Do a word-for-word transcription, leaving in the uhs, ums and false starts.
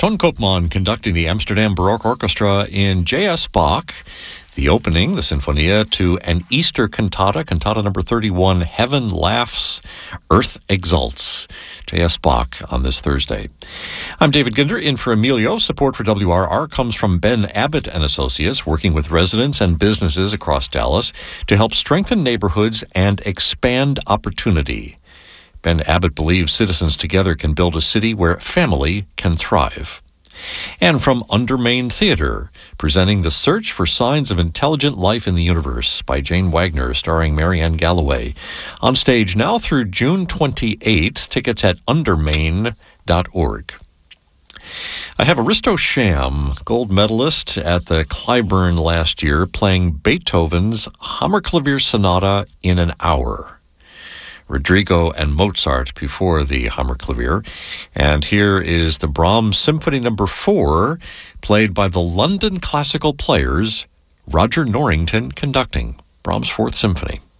Ton Koopman conducting the Amsterdam Baroque Orchestra in J S. Bach. The opening, the Sinfonia, to an Easter cantata, cantata number thirty-one, Heaven Laughs, Earth Exults. J S. Bach on this Thursday. I'm David Ginder, in for Emilio. Support for W R R comes from Ben Abbott and Associates, working with residents and businesses across Dallas to help strengthen neighborhoods and expand opportunity. Ben Abbott believes citizens together can build a city where family can thrive. And from Undermain Theater, presenting The Search for Signs of Intelligent Life in the Universe by Jane Wagner, starring Marianne Galloway. On stage now through June twenty-eighth. Tickets at undermain dot org. I have Aristo Sham, gold medalist at the Clyburn last year, playing Beethoven's Hammerklavier Sonata in an hour. Rodrigo and Mozart before the Hammerklavier. And here is the Brahms Symphony Number four, played by the London Classical Players, Roger Norrington conducting. Brahms' Fourth Symphony.